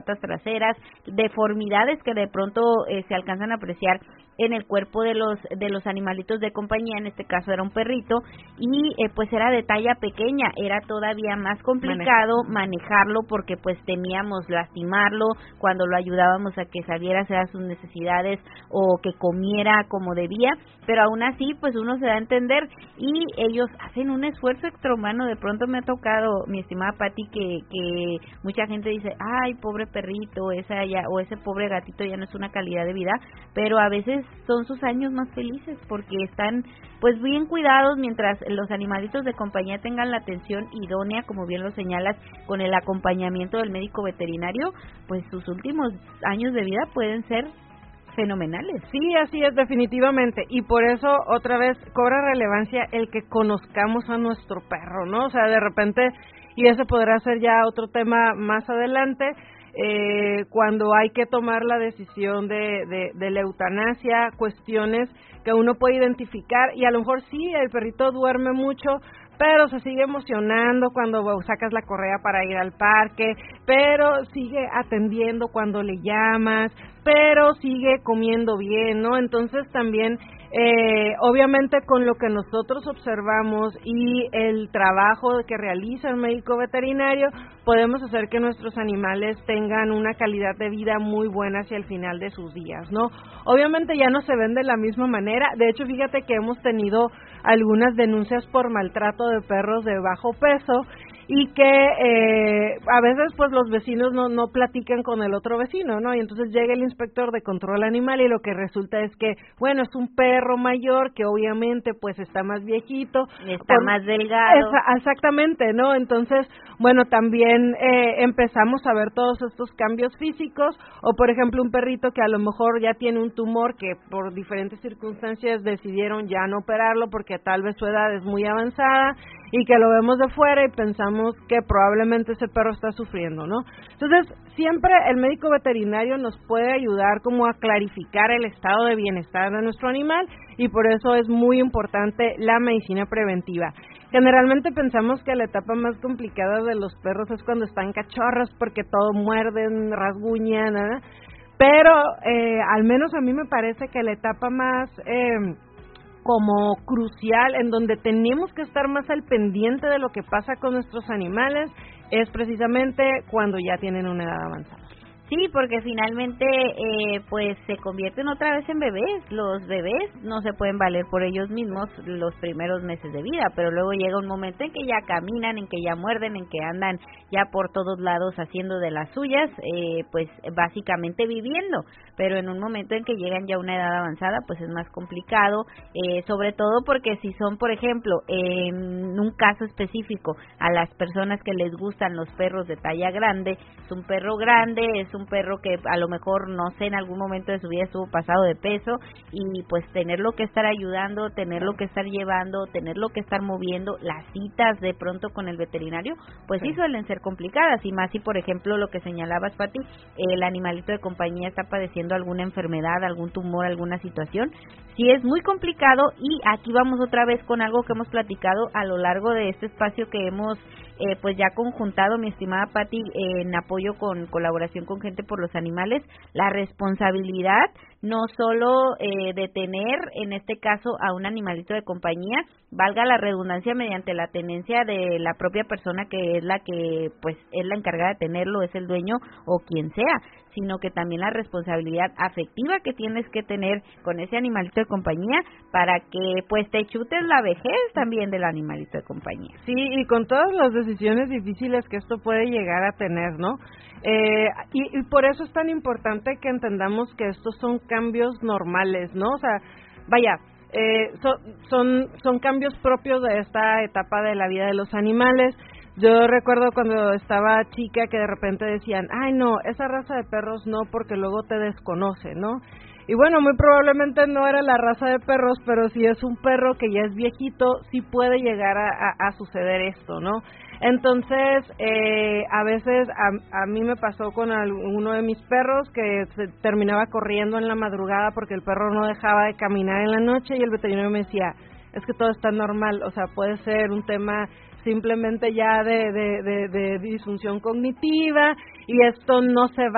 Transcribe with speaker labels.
Speaker 1: patas traseras, deformidades que de pronto se alcanzan a apreciar en el cuerpo de los animalitos de compañía. En este caso era un perrito y pues era de talla pequeña, era todavía más complicado manejarlo porque pues temíamos lastimarlo cuando lo ayudábamos a que saliera a hacer sus necesidades o que comiera como debía, pero aún así pues uno se da a entender y ellos hacen un esfuerzo extrahumano. De pronto me ha tocado, mi estimada Pati, que mucha gente dice, ay, pobre perrito, esa ya, o ese pobre gatito ya no es una calidad de vida, pero a veces son sus años más felices porque están pues bien cuidados. Mientras los animalitos de compañía tengan la atención idónea, como bien lo señalas, con el acompañamiento del médico veterinario, pues sus últimos años de vida pueden ser fenomenales.
Speaker 2: Sí, así es, definitivamente, y por eso otra vez cobra relevancia el que conozcamos a nuestro perro, ¿no? O sea, de repente, y ese podrá ser ya otro tema más adelante, cuando hay que tomar la decisión de la eutanasia, cuestiones que uno puede identificar, y a lo mejor sí, el perrito duerme mucho, pero se sigue emocionando cuando sacas la correa para ir al parque, pero sigue atendiendo cuando le llamas, pero sigue comiendo bien, ¿no? Entonces también, obviamente con lo que nosotros observamos y el trabajo que realiza el médico veterinario, podemos hacer que nuestros animales tengan una calidad de vida muy buena hacia el final de sus días, ¿no? Obviamente ya no se ven de la misma manera. De hecho, fíjate que hemos tenido algunas denuncias por maltrato de perros de bajo peso y que a veces pues los vecinos no platican con el otro vecino, ¿no? Y entonces llega el inspector de control animal y lo que resulta es que, bueno, es un perro mayor que obviamente pues está más viejito,
Speaker 1: está más delgado.
Speaker 2: Exactamente, ¿no? Entonces, bueno, también empezamos a ver todos estos cambios físicos, o por ejemplo un perrito que a lo mejor ya tiene un tumor que por diferentes circunstancias decidieron ya no operarlo porque tal vez su edad es muy avanzada y que lo vemos de fuera y pensamos que probablemente ese perro está sufriendo, ¿no? Entonces, siempre el médico veterinario nos puede ayudar como a clarificar el estado de bienestar de nuestro animal y por eso es muy importante la medicina preventiva. Generalmente pensamos que la etapa más complicada de los perros es cuando están cachorros porque todo muerden, rasguñan, ¿eh? Pero al menos a mí me parece que la etapa más como crucial, en donde tenemos que estar más al pendiente de lo que pasa con nuestros animales, es precisamente cuando ya tienen una edad avanzada.
Speaker 1: Sí, porque finalmente pues se convierten otra vez en bebés. Los bebés no se pueden valer por ellos mismos los primeros meses de vida, pero luego llega un momento en que ya caminan, en que ya muerden, en que andan ya por todos lados haciendo de las suyas, pues básicamente viviendo. Pero en un momento en que llegan ya a una edad avanzada, pues es más complicado, sobre todo porque si son, por ejemplo, en un caso específico, a las personas que les gustan los perros de talla grande, es un perro grande, es un perro que a lo mejor, no sé, en algún momento de su vida estuvo pasado de peso y pues tenerlo que estar ayudando, tenerlo que estar llevando, tenerlo que estar moviendo, las citas de pronto con el veterinario, pues sí suelen ser complicadas, y más si, por ejemplo, lo que señalabas, Pati, el animalito de compañía está padeciendo alguna enfermedad, algún tumor, alguna situación, sí es muy complicado. Y aquí vamos otra vez con algo que hemos platicado a lo largo de este espacio que hemos pues ya conjuntado, mi estimada Pati, en apoyo con colaboración con Gente por los Animales, la responsabilidad no solo de tener, en este caso, a un animalito de compañía, valga la redundancia, mediante la tenencia de la propia persona que es la que, pues, es la encargada de tenerlo, es el dueño o quien sea, sino que también la responsabilidad afectiva que tienes que tener con ese animalito de compañía para que, pues, te chutes la vejez también del animalito de compañía.
Speaker 2: Sí, y con todas las decisiones difíciles que esto puede llegar a tener, ¿no? Y por eso es tan importante que entendamos que estos son cambios normales, ¿no? O sea, vaya, son cambios propios de esta etapa de la vida de los animales. Yo recuerdo cuando estaba chica que de repente decían, ay no, esa raza de perros no, porque luego te desconoce, ¿no? Y bueno, muy probablemente no era la raza de perros, pero si es un perro que ya es viejito, sí puede llegar a suceder esto, ¿no? Entonces, a veces a mí me pasó con uno de mis perros que se terminaba corriendo en la madrugada porque el perro no dejaba de caminar en la noche y el veterinario me decía, es que todo está normal, o sea, puede ser un tema simplemente ya de disfunción cognitiva y esto no se va